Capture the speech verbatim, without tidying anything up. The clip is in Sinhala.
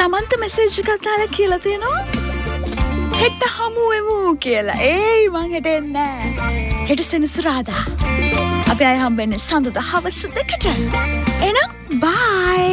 සමන්ත මෙසේජ් එකක් දාලා කියලා තියෙනවා හෙට හමු වෙමු කියලා. ඒයි මං හෙට එන්නේ නැහැ. හෙට සෙනසුරාදා. අපි ආයෙ හම්බෙන්නේ සඳුදා හවස දෙකට. එහෙනම් බයි.